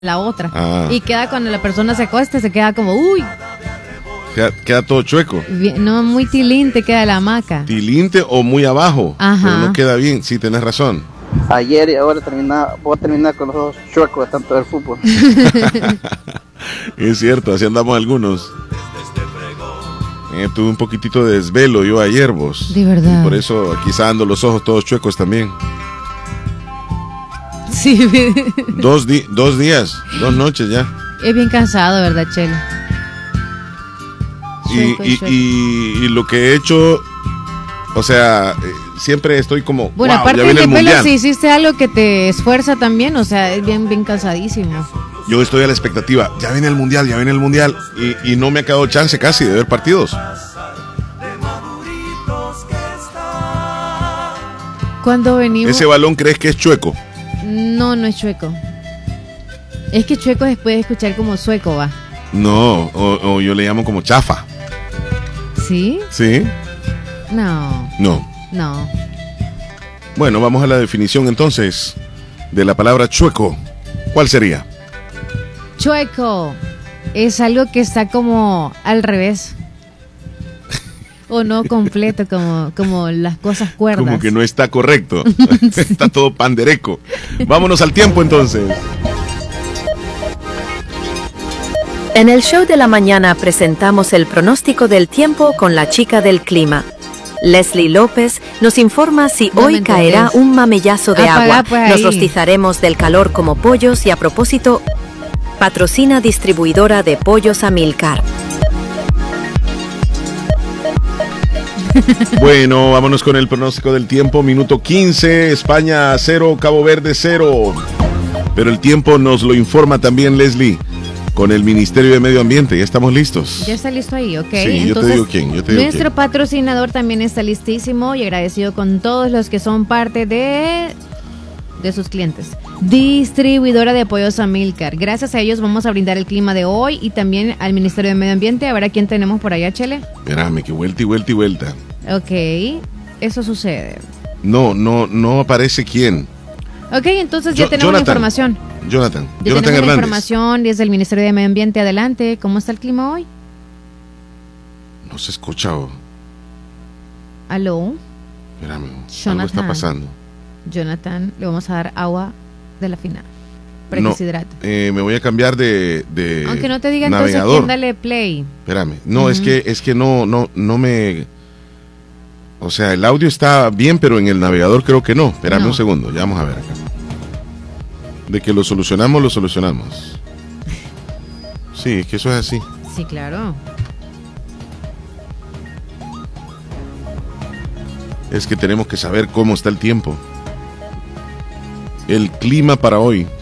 la otra. Y queda cuando la persona se acuesta, se queda como, uy. Queda todo chueco. No, muy tilinte queda la hamaca. Tilinte o muy abajo. Ajá. Pero no queda bien, sí, tenés razón. Ayer y ahora voy a terminar con los ojos chuecos de tanto del fútbol. Es cierto, así andamos algunos. Tuve un poquitito de desvelo yo ayer, vos. De verdad. Y por eso quizá ando los ojos todos chuecos también. Sí. 2 días, 2 noches ya. Es bien cansado, ¿verdad, Chele? Y lo que he hecho, o sea, siempre estoy como, bueno, wow, aparte ya viene del el pelo, mundial. si hiciste algo que te esfuerza también, o sea, es bien cansadísimo. Yo estoy a la expectativa, ya viene el mundial, y no me ha quedado chance casi de ver partidos. Cuando venimos... ¿Ese balón crees que es chueco? No es chueco. Es que chueco después de escuchar como sueco, va. No, o yo le llamo como chafa. ¿Sí? ¿Sí? No. Bueno, vamos a la definición entonces de la palabra chueco. ¿Cuál sería? Chueco es algo que está como al revés. O no completo, como las cosas cuerdas. Como que no está correcto. Sí. Está todo pandereco. Vámonos al tiempo entonces. En el show de la mañana presentamos el pronóstico del tiempo con la chica del clima. Leslie López nos informa si hoy caerá un mamellazo de agua. Pues nos rostizaremos del calor como pollos y a propósito, patrocina distribuidora de pollos Amilcar. Bueno, vámonos con el pronóstico del tiempo. Minuto 15, España 0, Cabo Verde 0. Pero el tiempo nos lo informa también Leslie con el Ministerio de Medio Ambiente. Ya estamos listos. Ya está listo ahí, ok. Sí, entonces, yo te digo quién. Nuestro patrocinador también está listísimo y agradecido con todos los que son parte de sus clientes. Distribuidora de pollos Amilcar. Gracias a ellos vamos a brindar el clima de hoy y también al Ministerio de Medio Ambiente. A ver a quién tenemos por allá, Chele. Espérame, que vuelta. Ok, eso sucede. No aparece quién. Ok, entonces ya tenemos la información. Jonathan tenemos Hernández. La información desde el Ministerio de Medio Ambiente. Adelante, ¿cómo está el clima hoy? No se escucha. ¿Aló? Espérame, Jonathan. algo está pasando. Jonathan, le vamos a dar agua de la final para que se hidrate. Me voy a cambiar de aunque no te diga navegador. Entonces, dale play. Espérame, no, es que no me... O sea, el audio está bien, pero en el navegador creo que no. Espérame un segundo, ya vamos a ver acá. De que lo solucionamos. Sí, es que eso es así. Sí, claro. Es que tenemos que saber cómo está el tiempo. El clima para hoy